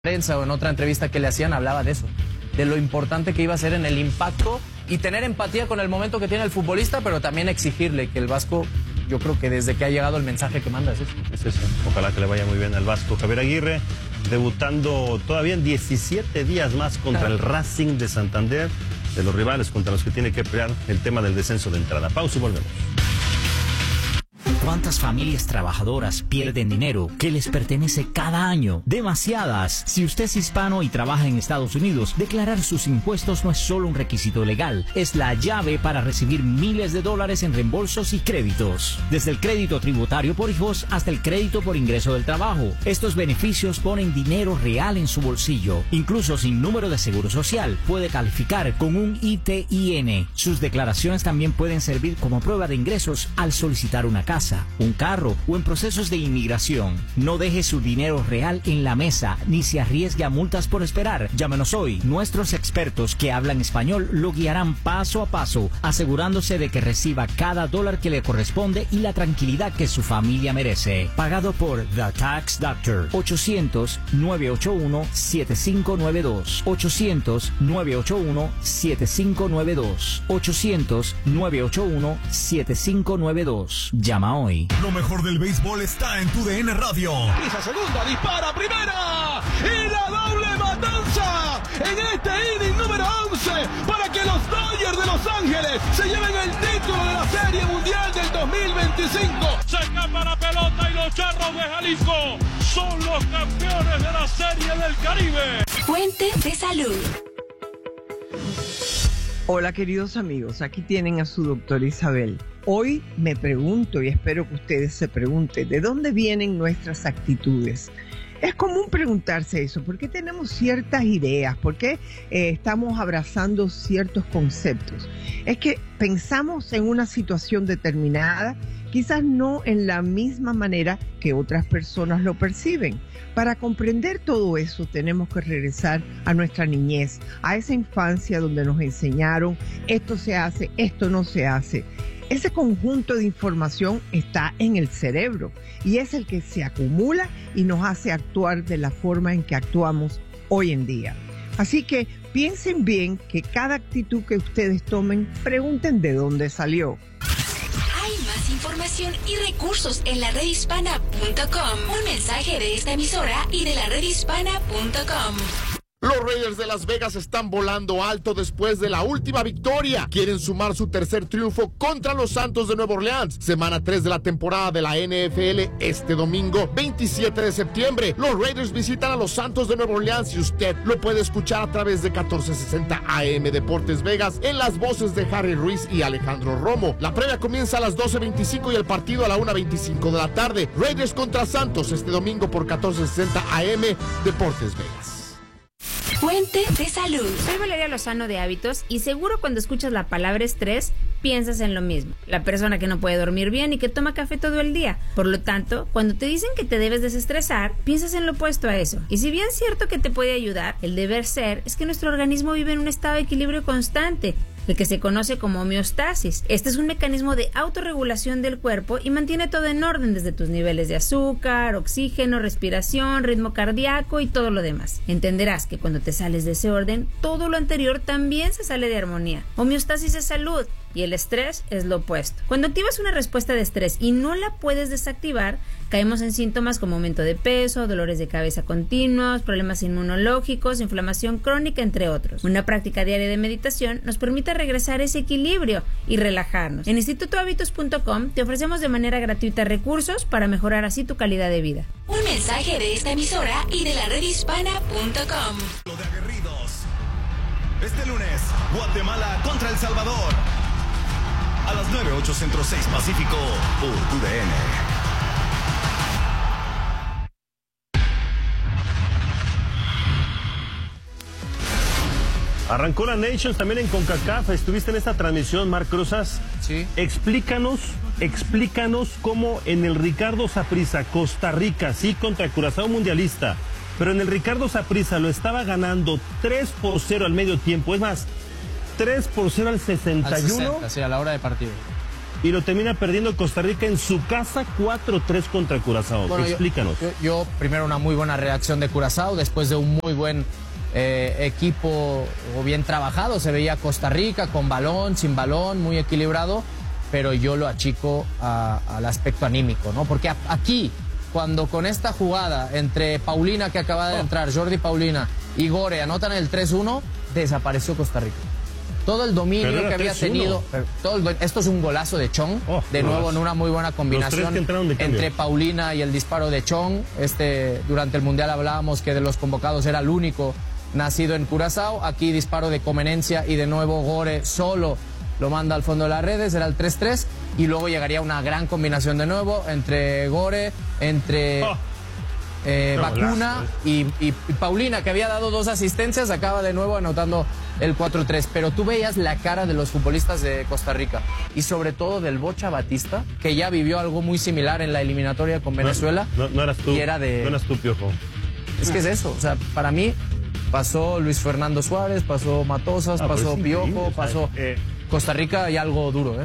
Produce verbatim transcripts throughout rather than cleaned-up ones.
Prensa o en otra entrevista que le hacían hablaba de eso, de lo importante que iba a ser en el impacto y tener empatía con el momento que tiene el futbolista, pero también exigirle que el Vasco, yo creo que desde que ha llegado el mensaje que manda es eso. Es eso. Ojalá que le vaya muy bien al Vasco. Javier Aguirre debutando todavía en diecisiete días más contra el Racing de Santander, de los rivales contra los que tiene que pelear el tema del descenso de entrada. Pausa y volvemos. ¿Cuántas familias trabajadoras pierden dinero que les pertenece cada año? Demasiadas. Si usted es hispano y trabaja en Estados Unidos, declarar sus impuestos no es solo un requisito legal, es la llave para recibir miles de dólares en reembolsos y créditos. Desde el crédito tributario por hijos hasta el crédito por ingreso del trabajo. Estos beneficios ponen dinero real en su bolsillo. Incluso sin número de seguro social, puede calificar con un I T I N. Sus declaraciones también pueden servir como prueba de ingresos al solicitar una casa, un carro o en procesos de inmigración. No deje su dinero real en la mesa ni se arriesgue a multas por esperar. Llámenos hoy. Nuestros expertos que hablan español lo guiarán paso a paso, asegurándose de que reciba cada dólar que le corresponde y la tranquilidad que su familia merece. Pagado por The Tax Doctor. ochocientos, nueve ocho uno, siete cinco nueve dos. ochocientos, nueve ocho uno, siete cinco nueve dos. ochocientos, nueve ocho uno, siete cinco nueve dos. Llama hoy. Lo mejor del béisbol está en tu D N Radio. Pisa segunda, dispara primera y la doble matanza en este inning número once para que los Dodgers de Los Ángeles se lleven el título de la Serie Mundial del dos mil veinticinco. Se escapa la pelota y los Charros de Jalisco son los campeones de la Serie del Caribe. Fuente de salud. Hola queridos amigos, aquí tienen a su doctora Isabel. Hoy me pregunto y espero que ustedes se pregunten, ¿de dónde vienen nuestras actitudes? Es común preguntarse eso, ¿por qué tenemos ciertas ideas? ¿Por qué eh, estamos abrazando ciertos conceptos? Es que pensamos en una situación determinada, quizás no en la misma manera que otras personas lo perciben. Para comprender todo eso tenemos que regresar a nuestra niñez, a esa infancia donde nos enseñaron esto se hace, esto no se hace. Ese conjunto de información está en el cerebro y es el que se acumula y nos hace actuar de la forma en que actuamos hoy en día. Así que piensen bien que cada actitud que ustedes tomen, pregunten de dónde salió. Hay más información y recursos en la red hispana punto com. Un mensaje de esta emisora y de la red hispana punto com. Los Raiders de Las Vegas están volando alto después de la última victoria. Quieren sumar su tercer triunfo contra los Santos de Nueva Orleans. Semana tres de la temporada de la N F L este domingo, veintisiete de septiembre. Los Raiders visitan a los Santos de Nueva Orleans y usted lo puede escuchar a través de catorce sesenta A M Deportes Vegas en las voces de Harry Ruiz y Alejandro Romo. La previa comienza a las doce veinticinco y el partido a la una veinticinco de la tarde. Raiders contra Santos este domingo por catorce sesenta A M Deportes Vegas. Fuente de salud. Soy Valeria Lozano de Hábitos y seguro cuando escuchas la palabra estrés piensas en lo mismo. La persona que no puede dormir bien y que toma café todo el día. Por lo tanto, cuando te dicen que te debes desestresar, piensas en lo opuesto a eso. Y si bien es cierto que te puede ayudar, el deber ser es que nuestro organismo vive en un estado de equilibrio constante, el que se conoce como homeostasis. Este es un mecanismo de autorregulación del cuerpo y mantiene todo en orden desde tus niveles de azúcar, oxígeno, respiración, ritmo cardíaco y todo lo demás. Entenderás que cuando te sales de ese orden, todo lo anterior también se sale de armonía. Homeostasis es salud y el estrés es lo opuesto. Cuando activas una respuesta de estrés y no la puedes desactivar, caemos en síntomas como aumento de peso, dolores de cabeza continuos, problemas inmunológicos, inflamación crónica, entre otros. Una práctica diaria de meditación nos permite regresar a ese equilibrio y relajarnos. En instituto hábitos punto com te ofrecemos de manera gratuita recursos para mejorar así tu calidad de vida. Un mensaje de esta emisora y de la red hispana punto com. Lo de aguerridos. Este lunes, Guatemala contra El Salvador. A las nueve, ocho Centro, seis Pacífico, por U D N. Arrancó la Nations también en CONCACAF. Estuviste en esta transmisión, Marc Rosas. Sí. Explícanos, explícanos cómo en el Ricardo Saprissa, Costa Rica, sí, contra Curazao mundialista, pero en el Ricardo Saprissa lo estaba ganando tres por cero al medio tiempo. Es más, tres por cero al sesenta y uno. Al sesenta, sí, a la hora de partido. y lo termina perdiendo Costa Rica en su casa cuatro tres contra Curazao. Bueno, explícanos. Yo, yo, yo primero una muy buena reacción de Curazao, después de un muy buen eh, equipo o bien trabajado. Se veía Costa Rica con balón, sin balón, muy equilibrado, pero yo lo achico a, al aspecto anímico, ¿no? Porque a, aquí, cuando con esta jugada entre Paulina, que acaba de entrar, Jordi Paulina, y Gore anotan el tres uno, desapareció Costa Rica. Todo el dominio que había tenido, todo el, esto es un golazo de Chong, oh, de nuevo en una muy buena combinación entre Paulina y el disparo de Chong. Este, durante el Mundial hablábamos que de los convocados era el único nacido en Curazao. Aquí disparo de Comenencia y de nuevo Gore solo lo manda al fondo de las redes, era el tres tres, y luego llegaría una gran combinación de nuevo entre Gore, entre oh. eh, Vacuna y, y, y Paulina, que había dado dos asistencias, acaba de nuevo anotando el cuatro tres. Pero tú veías la cara de los futbolistas de Costa Rica y sobre todo del Bocha Batista, que ya vivió algo muy similar en la eliminatoria con Venezuela. No, no, no eras tú, y era de... no eras tú, Piojo. Es que es eso, o sea, para mí pasó Luis Fernando Suárez, pasó Matosas, ah, pasó Piojo, pasó... Eh, Costa Rica hay algo duro, ¿eh?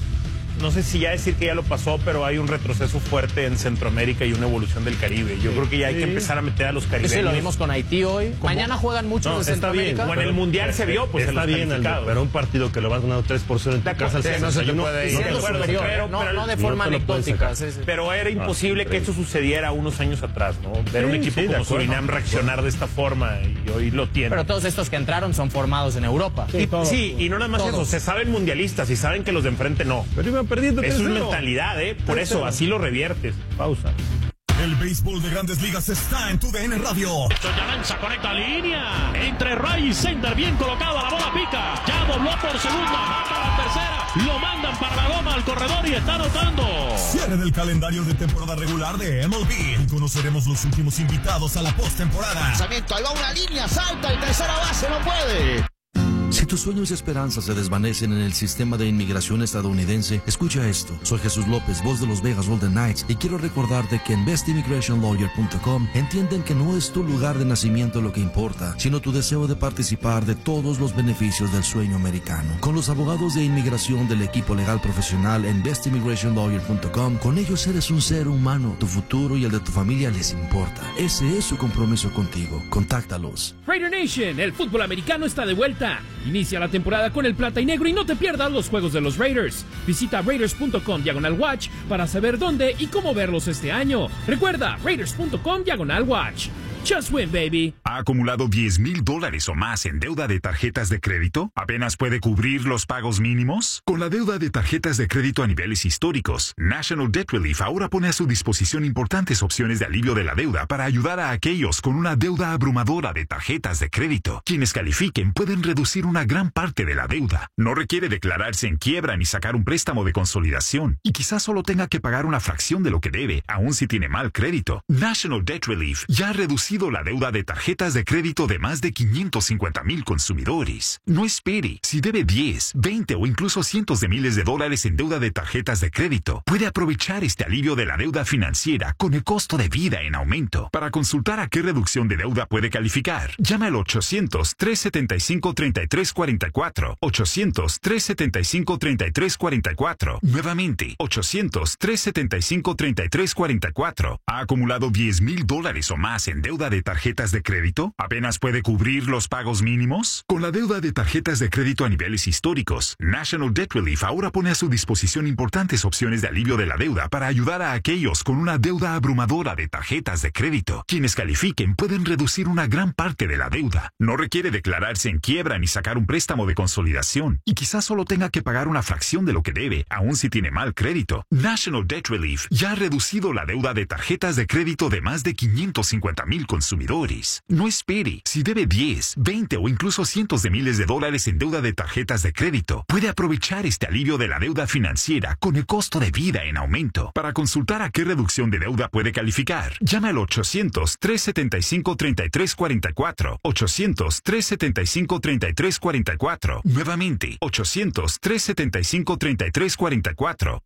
No sé si ya decir que ya lo pasó, pero hay un retroceso fuerte en Centroamérica y una evolución del Caribe. Yo sí, creo que ya hay sí. que empezar a meter a los caribeños. Sí, lo vimos con Haití hoy. ¿Cómo? Mañana juegan muchos no, de Centroamérica. Bueno, en el Mundial se vio, pues está bien, Aldo, pero un partido que lo vas ganando tres por cero en tu casa. Sí, no se te puede ir. No, superior, pero, no, no de forma no anecdótica. Sí, sí. Pero era imposible ah, que eso sucediera unos años atrás, ¿no? Ver sí, un equipo sí, como Surinam reaccionar de esta forma y hoy lo tiene. Pero todos estos que entraron son formados en Europa. Sí, sí, y no nada más eso. Se saben mundialistas y saben que los de enfrente no. Pero iban perdiendo. Eso es mentalidad, ¿eh? Por eso, así lo reviertes. Pausa. El béisbol de Grandes Ligas está en tu D N Radio. Ya lanza, conecta línea. Entre Ray y Center, bien colocado, la bola pica. Ya dobló por segunda, mata la tercera. Lo mandan para la goma al corredor y está anotando. Cierre del calendario de temporada regular de M L B. Y conoceremos los últimos invitados a la postemporada. Lanzamiento, ahí va una línea, salta y tercera base, no puede. Si tus sueños y esperanzas se desvanecen en el sistema de inmigración estadounidense, escucha esto. Soy Jesús López, voz de los Vegas Golden Knights, y quiero recordarte que en best immigration lawyer punto com entienden que no es tu lugar de nacimiento lo que importa, sino tu deseo de participar de todos los beneficios del sueño americano. Con los abogados de inmigración del equipo legal profesional en best immigration lawyer punto com, con ellos eres un ser humano. Tu futuro y el de tu familia les importa. Ese es su compromiso contigo. Contáctalos. Raider Nation, el fútbol americano está de vuelta. Inicia la temporada con el plata y negro y no te pierdas los juegos de los Raiders. Visita raiders punto com diagonal watch para saber dónde y cómo verlos este año. Recuerda, raiders punto com diagonal watch. Just win, baby. ¿Ha acumulado diez mil dólares o más en deuda de tarjetas de crédito? ¿Apenas puede cubrir los pagos mínimos? Con la deuda de tarjetas de crédito a niveles históricos, National Debt Relief ahora pone a su disposición importantes opciones de alivio de la deuda para ayudar a aquellos con una deuda abrumadora de tarjetas de crédito. Quienes califiquen pueden reducir una gran parte de la deuda. No requiere declararse en quiebra ni sacar un préstamo de consolidación. Y quizás solo tenga que pagar una fracción de lo que debe, aun si tiene mal crédito. National Debt Relief ya ha reducido la deuda de tarjetas de crédito de más de quinientos cincuenta mil consumidores. No espere. Si debe diez, veinte o incluso cientos de miles de dólares en deuda de tarjetas de crédito, puede aprovechar este alivio de la deuda financiera con el costo de vida en aumento. Para consultar a qué reducción de deuda puede calificar, llama al ochocientos, trescientos setenta y cinco, treinta y tres cuarenta y cuatro. ochocientos, trescientos setenta y cinco, treinta y tres cuarenta y cuatro. Nuevamente, ochocientos, trescientos setenta y cinco, treinta y tres cuarenta y cuatro. ¿Ha acumulado diez mil dólares o más en deuda de tarjetas de crédito? ¿Apenas puede cubrir los pagos mínimos? Con la deuda de tarjetas de crédito a niveles históricos, National Debt Relief ahora pone a su disposición importantes opciones de alivio de la deuda para ayudar a aquellos con una deuda abrumadora de tarjetas de crédito. Quienes califiquen pueden reducir una gran parte de la deuda. No requiere declararse en quiebra ni sacar un préstamo de consolidación. Y quizás solo tenga que pagar una fracción de lo que debe, aun si tiene mal crédito. National Debt Relief ya ha reducido la deuda de tarjetas de crédito de más de quinientos cincuenta mil consumidores. No espere. Si debe diez, veinte o incluso cientos de miles de dólares en deuda de tarjetas de crédito, puede aprovechar este alivio de la deuda financiera con el costo de vida en aumento. Para consultar a qué reducción de deuda puede calificar, llama al ochocientos, trescientos setenta y cinco, treinta y tres cuarenta y cuatro. ochocientos, trescientos setenta y cinco, treinta y tres cuarenta y cuatro. Nuevamente, ochocientos, trescientos setenta y cinco, treinta y tres cuarenta y cuatro.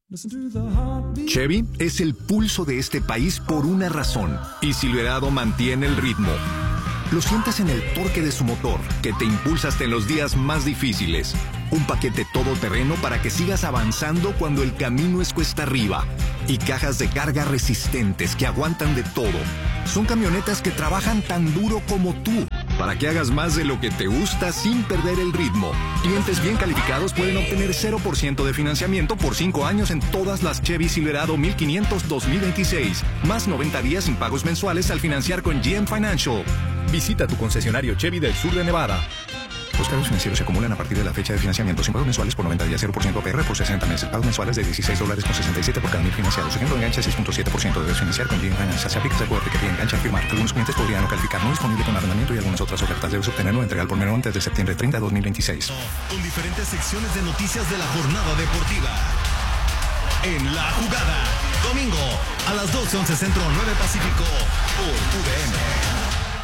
Chevy es el pulso de este país por una razón. Y Silverado mantiene el ritmo. Lo sientes en el torque de su motor, que te impulsa hasta en los días más difíciles. Un paquete todoterreno para que sigas avanzando cuando el camino es cuesta arriba. Y cajas de carga resistentes que aguantan de todo. Son camionetas que trabajan tan duro como tú, para que hagas más de lo que te gusta sin perder el ritmo. Clientes bien calificados pueden obtener cero por ciento de financiamiento por cinco años en todas las Chevy Silverado mil quinientos dos mil veintiséis. Más noventa días sin pagos mensuales al financiar con G M Financial. Visita tu concesionario Chevy del sur de Nevada. Los cargos financieros se acumulan a partir de la fecha de financiamiento sin pagos mensuales por noventa días, cero por ciento A P R por sesenta meses. Pagos mensuales de dieciséis dólares con sesenta y siete por cada mil financiados. Ejemplo, enganche seis punto siete por ciento. Debes financiar con G M Financial. Se aplica el seguro que engancha al firmar. Algunos clientes podrían no calificar. No disponible con arrendamiento y algunas otras ofertas. Debes obtenerlo entrega por menor antes de septiembre treinta de dos mil veintiséis. Con diferentes secciones de noticias de la jornada deportiva. En La Jugada, domingo a las doce once Centro, nueve Pacífico, por U D N.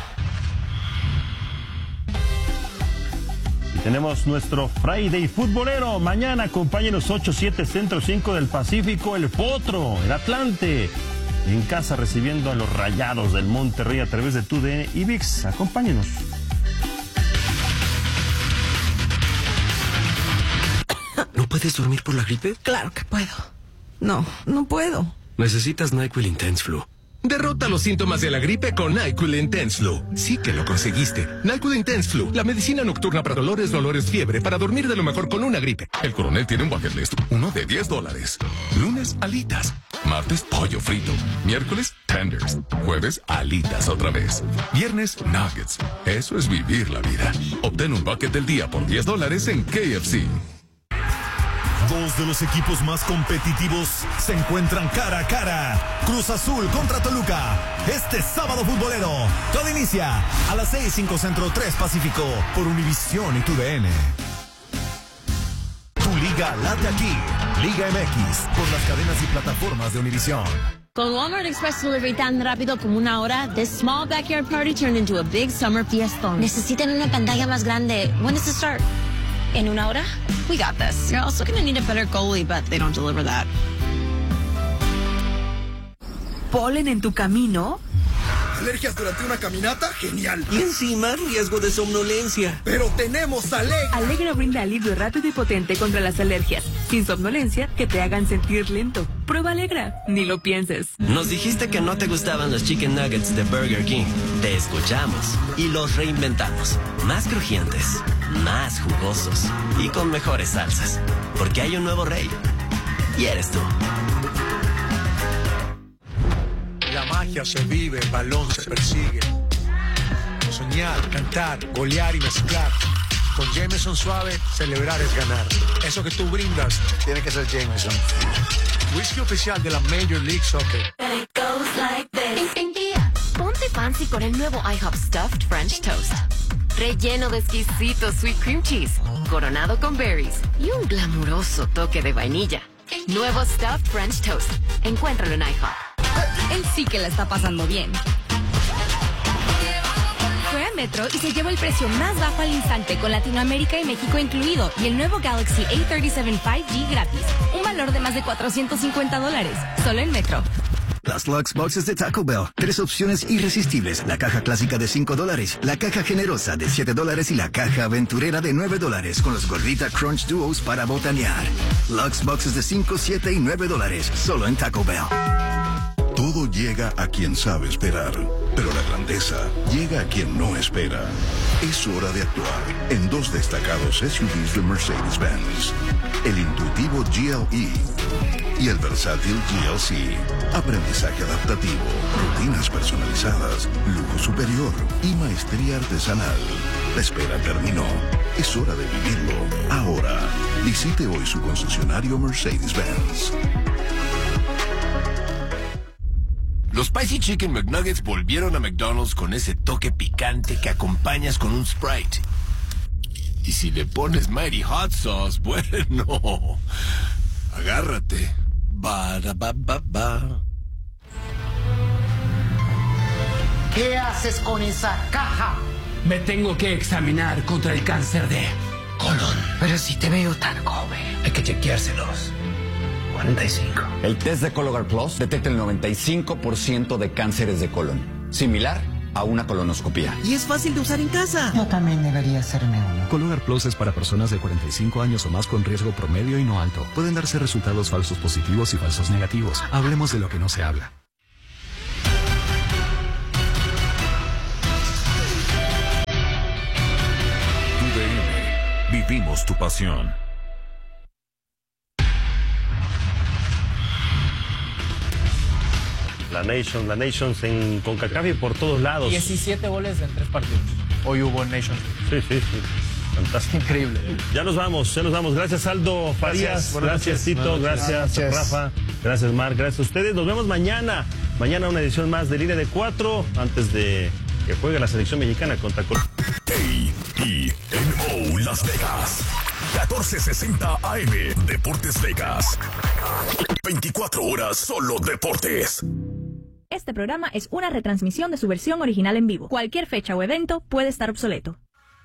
Tenemos nuestro Friday futbolero. Mañana acompáñenos ocho siete Centro cinco del Pacífico, el Potro, el Atlante. En casa recibiendo a los Rayados del Monterrey a través de Tu D N y V I X. Acompáñenos. ¿No puedes dormir por la gripe? Claro que puedo. No, no puedo. Necesitas NyQuil Intense Flu. Derrota los síntomas de la gripe con NyQuil Intense Flu. Sí que lo conseguiste. NyQuil Intense Flu, la medicina nocturna para dolores, dolores, fiebre, para dormir de lo mejor con una gripe. El coronel tiene un bucket list, uno de diez dólares. Lunes, alitas. Martes, pollo frito. Miércoles, tenders. Jueves, alitas otra vez. Viernes, nuggets. Eso es vivir la vida. Obtén un bucket del día por diez dólares en K F C. Dos de los equipos más competitivos se encuentran cara a cara. Cruz Azul contra Toluca. Este sábado futbolero. Todo inicia a las seis cinco Centro, tres Pacífico por Univisión y Tu D N. Tu liga late aquí. Liga M X por las cadenas y plataformas de Univisión. Con Walmart Express Delivery tan rápido como una hora, this small backyard party turned into a big summer fiesta. Necesitan una pantalla más grande. When does it start? ¿En una hora? We got this. You're also going to need a better goalie, but they don't deliver that. ¿Polen en tu camino? ¿Alergias durante una caminata? ¡Genial! Y encima, riesgo de somnolencia. ¡Pero tenemos Alegra! Alegra brinda alivio rápido y potente contra las alergias, sin somnolencia que te hagan sentir lento. Prueba Alegra, ni lo pienses. Nos dijiste que no te gustaban los chicken nuggets de Burger King. Te escuchamos y los reinventamos. Más crujientes, más jugosos y con mejores salsas. Porque hay un nuevo rey. Y eres tú. La magia se vive, el balón se persigue. Soñar, cantar, golear y mezclar. Con Jameson Suave, celebrar es ganar. Eso que tú brindas, tiene que ser Jameson. Whisky oficial de la Major League Soccer. Ponte fancy con el nuevo IHOP Stuffed French Toast. Relleno de exquisito sweet cream cheese, coronado con berries y un glamuroso toque de vainilla. Nuevo Stuffed French Toast. Encuéntralo en IHOP. Él sí que la está pasando bien. Fue a Metro y se llevó el precio más bajo al instante con Latinoamérica y México incluido y el nuevo Galaxy A treinta y siete cinco G gratis. Un valor de más de cuatrocientos cincuenta dólares. Solo en Metro. Las Lux Boxes de Taco Bell. Tres opciones irresistibles. La caja clásica de cinco dólares, la caja generosa de siete dólares y la caja aventurera de nueve dólares con los Gordita Crunch Duos para botanear. Lux Boxes de cinco, siete y nueve dólares. Solo en Taco Bell. Todo llega a quien sabe esperar, pero la grandeza llega a quien no espera. Es hora de actuar en dos destacados S U Vs de Mercedes-Benz. El intuitivo G L E y el versátil G L C. Aprendizaje adaptativo, rutinas personalizadas, lujo superior y maestría artesanal. La espera terminó. Es hora de vivirlo ahora. Visite hoy su concesionario Mercedes-Benz. Los Spicy Chicken McNuggets volvieron a McDonald's con ese toque picante que acompañas con un Sprite. Y si le pones Mighty Hot Sauce, bueno, agárrate. Ba, da, ba, ba, ba. ¿Qué haces con esa caja? Me tengo que examinar contra el cáncer de colon. Pero si te veo tan joven. Hay que chequeárselos. cuarenta y cinco. El test de Cologuard Plus detecta el noventa y cinco por ciento de cánceres de colon, similar a una colonoscopia. Y es fácil de usar en casa. Yo también debería hacerme uno. Cologuard Plus es para personas de cuarenta y cinco años o más con riesgo promedio y no alto. Pueden darse resultados falsos positivos y falsos negativos. Hablemos de lo que no se habla. Tu D N. Vivimos tu pasión. La Nation, la Nations en CONCACAF y por todos lados. diecisiete goles en tres partidos. Hoy hubo en Nations. Sí, sí, sí. Fantástico. Increíble. Ya nos vamos, ya nos vamos. Gracias, Aldo Farías. Gracias, gracias Tito. Gracias, Rafa. Gracias, Marc. Gracias a ustedes. Nos vemos mañana. Mañana una edición más de Línea de Cuatro antes de que juegue la selección mexicana contra Colombia. A E N O Las Vegas. catorce sesenta A M. Deportes Vegas. veinticuatro horas solo deportes. Este programa es una retransmisión de su versión original en vivo. Cualquier fecha o evento puede estar obsoleto.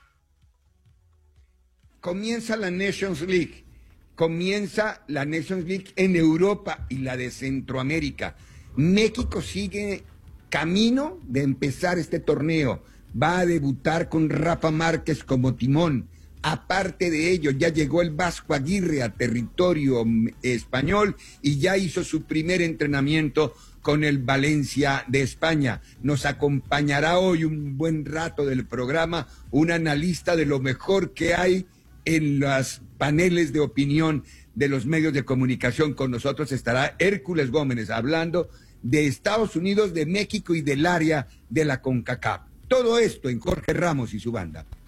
Comienza la Nations League. Comienza la Nations League en Europa y la de Centroamérica. México sigue camino de empezar este torneo. Va a debutar con Rafa Márquez como timón. Aparte de ello, ya llegó el Vasco Aguirre a territorio español y ya hizo su primer entrenamiento con el Valencia de España. Nos acompañará hoy un buen rato del programa un analista de lo mejor que hay en los paneles de opinión de los medios de comunicación. Con nosotros estará Hércules Gómez hablando de Estados Unidos, de México y del área de la CONCACAF. Todo esto en Jorge Ramos y su banda.